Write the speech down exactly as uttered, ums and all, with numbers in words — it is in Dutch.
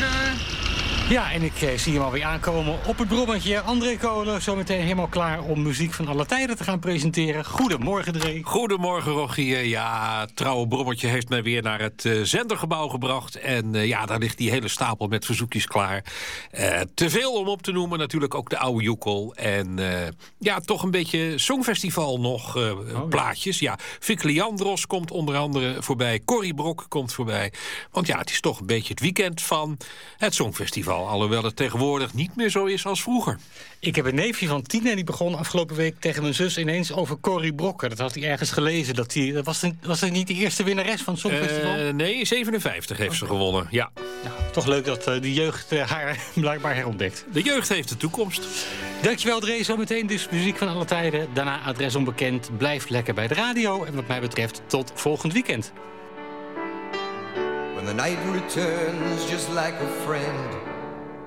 Goedemorgen. Ja, en ik eh, zie hem alweer aankomen op het brommetje. André Kolen, zometeen helemaal klaar om muziek van alle tijden te gaan presenteren. Goedemorgen, Dre. Goedemorgen, Rogier. Ja, het trouwe brommetje heeft mij weer naar het uh, zendergebouw gebracht. En uh, ja, daar ligt die hele stapel met verzoekjes klaar. Uh, te veel om op te noemen, natuurlijk ook de oude joekel. En uh, ja, toch een beetje Songfestival nog uh, oh, plaatjes. Ja, Vic Leandros komt onder andere voorbij. Corrie Brok komt voorbij. Want ja, het is toch een beetje het weekend van het Songfestival. Alhoewel het tegenwoordig niet meer zo is als vroeger. Ik heb een neefje van tien en die begon afgelopen week tegen mijn zus ineens over Corrie Brokken. Dat had hij ergens gelezen. Dat die, dat was, het, was het niet de eerste winnares van het Songfestival? Uh, nee, zevenenvijftig heeft okay. ze gewonnen, ja. Nou, toch leuk dat uh, de jeugd uh, haar blijkbaar herontdekt. De jeugd heeft de toekomst. Dankjewel, Dre. Zometeen dus muziek van alle tijden. Daarna adres onbekend. Blijf lekker bij de radio. En wat mij betreft tot volgend weekend. When the night returns just like a friend,